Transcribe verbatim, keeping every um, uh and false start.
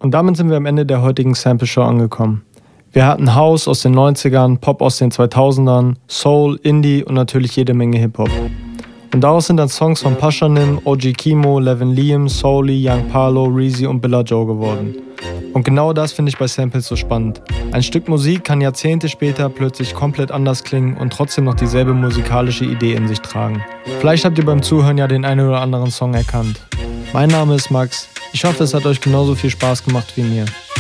Und damit sind wir am Ende der heutigen Sample Show angekommen. Wir hatten House aus den neunzigern, Pop aus den zweitausendern, Soul, Indie und natürlich jede Menge Hip-Hop. Und daraus sind dann Songs von Pashanim, O G Kimo, Levin Liam, Soully, Young Parlo, Reezy und Billa Joe geworden. Und genau das finde ich bei Samples so spannend. Ein Stück Musik kann Jahrzehnte später plötzlich komplett anders klingen und trotzdem noch dieselbe musikalische Idee in sich tragen. Vielleicht habt ihr beim Zuhören ja den einen oder anderen Song erkannt. Mein Name ist Max. Ich hoffe, es hat euch genauso viel Spaß gemacht wie mir.